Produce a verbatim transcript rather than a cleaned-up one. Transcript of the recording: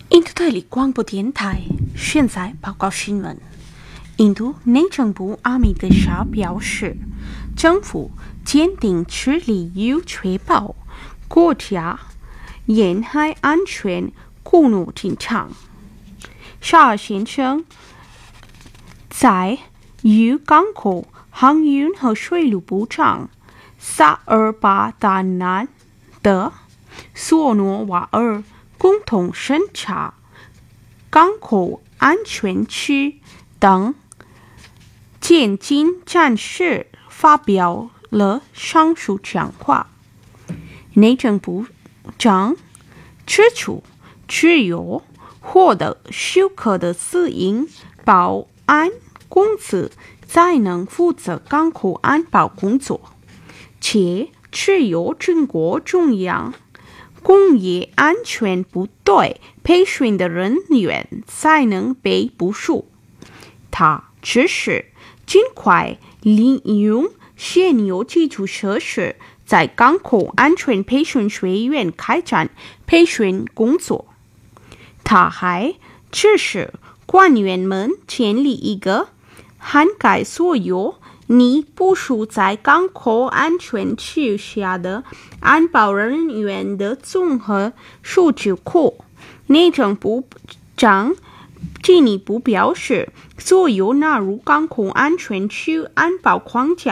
印度特里广播电台现在报告新闻。印度内政部阿米德沙表示，政府坚定致力于确保国家沿海安全公路进场。沙尔先生在与港口航运和水路部长萨尔巴达南的索诺瓦尔共同审查港口安全区等渐进展时发表了上述讲话。内政部长指出，只有获得许可的私营保安公司才能负责港口安保工作，且只有中国中央工业安全部队培训的人员才能被部署。他指示尽快利用现有基础设施，在港口安全培训学院开展培训工作。他还指示官员们建立一个涵盖所有拟部署在港口安全区下的安保人员的综合数据库。内政部长进一步表示，所有纳入港口安全区安保框架